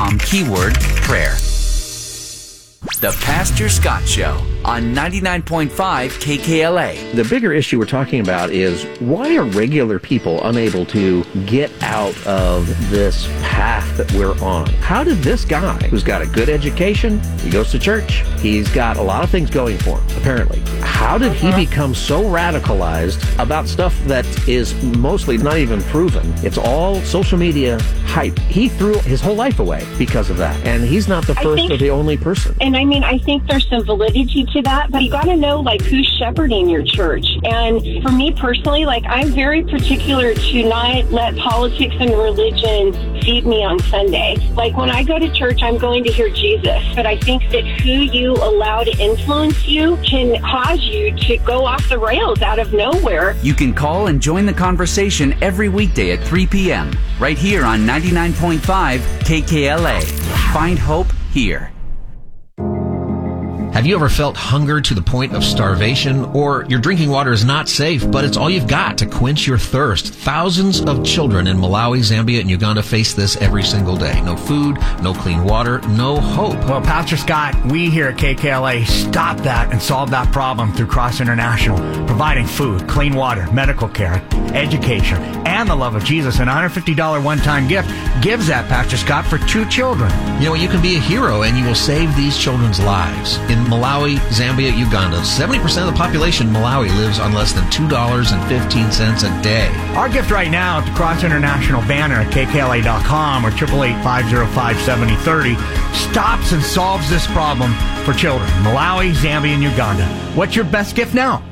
KKLA.com, keyword prayer. The Pastor Scott Show on 99.5 KKLA. The bigger issue we're talking about is, why are regular people unable to get out of this path that we're on? How did this guy, who's got a good education, he goes to church, he's got a lot of things going for him, apparently. How did he become so radicalized about stuff that is mostly not even proven? It's all social media hype. He threw his whole life away because of that. And he's not the first or the only person. And I think there's some validity to that, but you got to know, who's shepherding your church. And for me personally, I'm very particular to not let politics and religion feed me on Sunday. When I go to church, I'm going to hear Jesus. But I think that who you allow to influence you can cause you to go off the rails out of nowhere. You can call and join the conversation every weekday at 3 p.m. right here on 99.5 KKLA. Find hope here. Have you ever felt hunger to the point of starvation? Or your drinking water is not safe, but it's all you've got to quench your thirst? Thousands of children in Malawi, Zambia, and Uganda face this every single day. No food, no clean water, no hope. Well, Pastor Scott, we here at KKLA stop that and solve that problem through Cross International, providing food, clean water, medical care, education, and the love of Jesus. An $150 one-time gift gives that, Pastor Scott, for 2 children. You know, you can be a hero and you will save these children's lives. In Malawi, Zambia, Uganda, 70% of the population in Malawi lives on less than $2.15 a day. Our gift right now at the Cross International banner at KKLA.com or 888-505-7030 stops and solves this problem for children. Malawi, Zambia, and Uganda. What's your best gift now?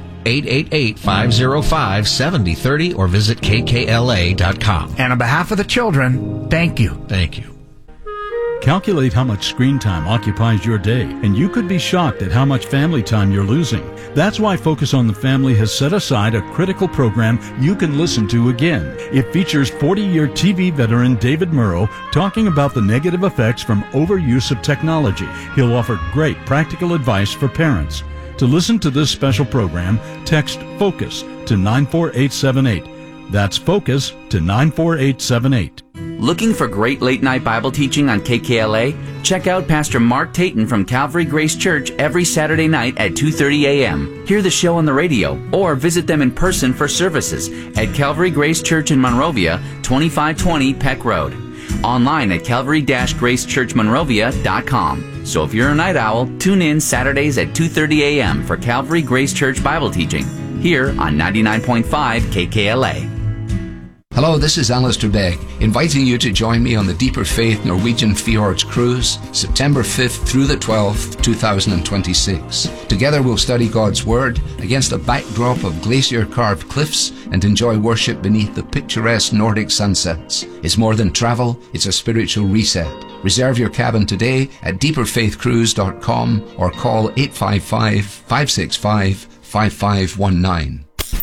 888-505-7030 or visit KKLA.com. And on behalf of the children, thank you. Thank you. Calculate how much screen time occupies your day, and you could be shocked at how much family time you're losing. That's why Focus on the Family has set aside a critical program you can listen to again. It features 40-year TV veteran David Murrow talking about the negative effects from overuse of technology. He'll offer great practical advice for parents. To listen to this special program, text FOCUS to 94878. That's FOCUS to 94878. Looking for great late-night Bible teaching on KKLA? Check out Pastor Mark Tayton from Calvary Grace Church every Saturday night at 2:30 a.m. Hear the show on the radio or visit them in person for services at Calvary Grace Church in Monrovia, 2520 Peck Road. Online at calvary-gracechurchmonrovia.com. So if you're a night owl, tune in Saturdays at 2:30 a.m. for Calvary Grace Church Bible teaching here on 99.5 KKLA. Hello, this is Alistair Begg, inviting you to join me on the Deeper Faith Norwegian Fjords Cruise, September 5th through the 12th, 2026. Together we'll study God's Word against a backdrop of glacier-carved cliffs and enjoy worship beneath the picturesque Nordic sunsets. It's more than travel, it's a spiritual reset. Reserve your cabin today at deeperfaithcruise.com or call 855-565-5519.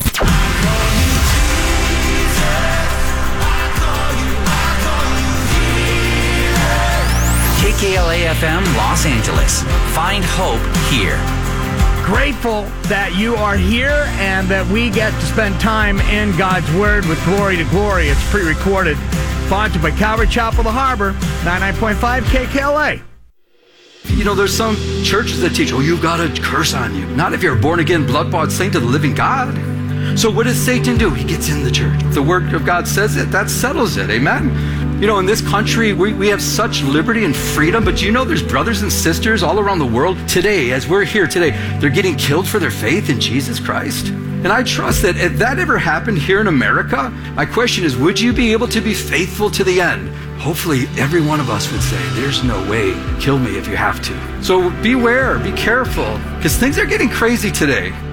KKLA-FM Los Angeles. Find hope here. Grateful that you are here and that we get to spend time in God's Word with Glory to Glory. It's pre-recorded, sponsored by Calvary Chapel, The Harbor, 99.5 KKLA. You know, there's some churches that teach, you've got a curse on you. Not if you're a born-again, blood-bought saint of the living God. So what does Satan do? He gets in the church. If the Word of God says it, that settles it. Amen? You know, in this country, we have such liberty and freedom, but you know there's brothers and sisters all around the world today, as we're here today, they're getting killed for their faith in Jesus Christ. And I trust that if that ever happened here in America, my question is, would you be able to be faithful to the end? Hopefully every one of us would say, there's no way, kill me if you have to. So beware, be careful, because things are getting crazy today.